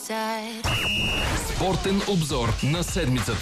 Спортен обзор на седмицата.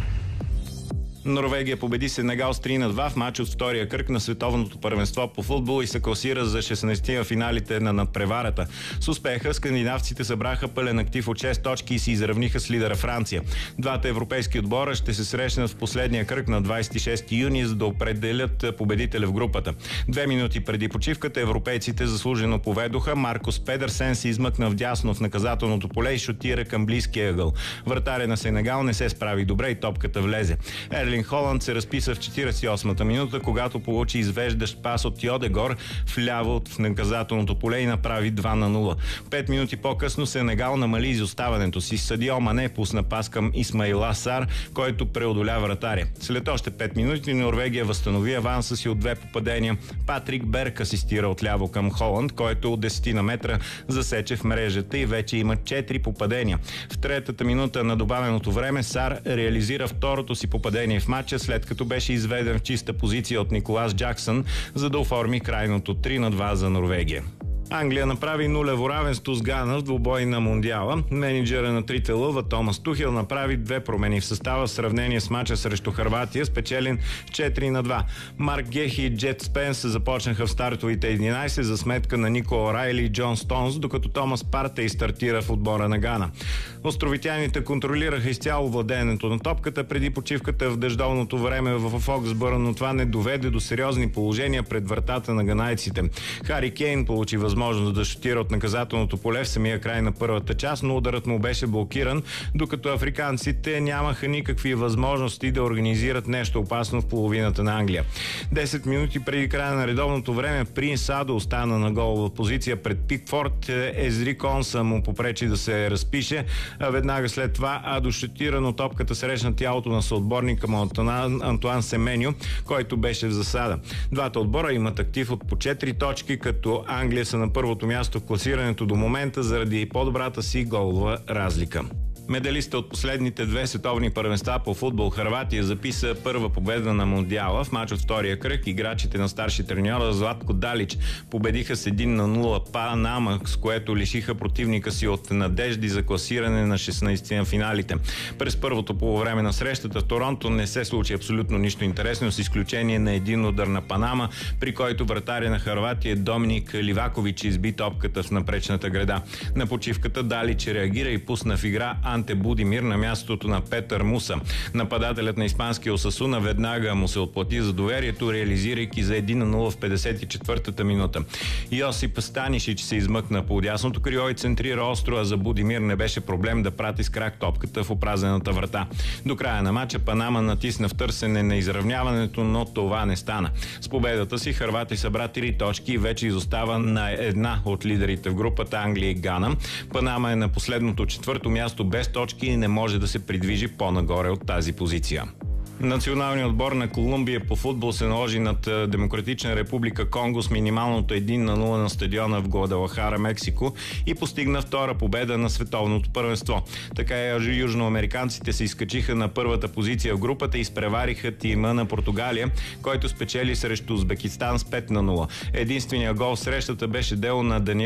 Норвегия победи Сенегал с 3-2 в матч от втория кръг на световното първенство по футбол и се класира за 16-ти финалите на надпреварата. С успеха скандинавците събраха пълен актив от 6 точки и се изравниха с лидера Франция. Двата европейски отбора ще се срещнат в последния кръг на 26 юни, за да определят победителя в групата. 2 минути преди почивката европейците заслужено поведоха. Маркус Педерсен се измъкна вдясно в наказателното поле и шутира към близкия ъгъл. Вратаря на Сенегал не се справи добре и топката влезе. Ерлинг Холанд се разписа в 48-та минута, когато получи извеждащ пас от Йодегор вляво в наказателното поле и направи 2-0. 5 минути по-късно Сенегал намали изоставането си. Садио Мане пусна пас към Исмаила Сар, който преодоля вратаря. След още 5 минути Норвегия възстанови аванса си от 2 попадения. Патрик Берг асистира отляво към Холанд, който от 10 на метра засече в мрежата и вече има 4 попадения. В третата минута на добавеното време Сар реализира второто си попадение в матча, след като беше изведен в чиста позиция от Николас Джаксън, за да оформи крайното 3-2 за Норвегия. Англия направи нулево равенство с Гана в двубой на Мондиала. Менеджера на трите лъва Томас Тухел направи 2 промени в състава в сравнение с мача срещу Хърватия, спечелен 4-2. Марк Гехи и Джет Спенс започнаха в стартовите 11 за сметка на Нико Райли и Джон Стоунс, докато Томас Партей стартира в отбора на Гана. Островитяните контролираха изцяло владеенето на топката преди почивката в дъждовното време в Фоксбърн, но това не доведе до сериозни положения пред вратата на ганайците. Хари Кейн получи възможност да шутира от наказателното поле в самия край на първата част, но ударът му беше блокиран, докато африканците нямаха никакви възможности да организират нещо опасно в половината на Англия. 10 минути преди края на редовното време Принс Адо остана на голова позиция пред Пикфорд. Езри Конса му попречи да се разпише, а веднага след това Адо шутира, но топката срещна тялото на съотборника му Антуан Семеню, който беше в засада. Двата отбора имат актив от по 4 точки, като Англия са на първото място в класирането до момента заради по-добрата си голова разлика. Медалиста от последните 2 световни първенства по футбол Хърватия записа първа победа на Мондиала. В мач от втория кръг играчите на старши треньора Златко Далич победиха с 1-0 Панама, с което лишиха противника си от надежди за класиране на 16 на финалите. През първото полувреме на срещата в Торонто не се случи абсолютно нищо интересно, с изключение на един удар на Панама, при който вратаря на Хърватия Доминик Ливакович изби топката в напречната града. На почивката Далич реагира и пусна в игра Анте Будимир на мястото на Петър Муса. Нападателят на испанския Осасуна веднага му се отплати за доверието, реализирайки за 1-0 в 54-та минута. Йосип Станишич се измъкна по дясното крило и центрира остро, а за Будимир не беше проблем да прати с крак топката в опразената врата. До края на матча Панама натисна в търсене на изравняването, но това не стана. С победата си Хървати събра 3 точки и вече изостава на една от лидерите в групата Англия и Гана. Панама е на последното 4-то място без точки и не може да се придвижи по-нагоре от тази позиция. Националният отбор на Колумбия по футбол се наложи над Демократична република Конго с минималното 1-0 на стадиона в Гвадалахара, Мексико, и постигна втора победа на световното първенство. Така южноамериканците се изкачиха на първата позиция в групата и изпревариха тима на Португалия, който спечели срещу Узбекистан с 5-0. Единственият гол в срещата беше дело на Даниел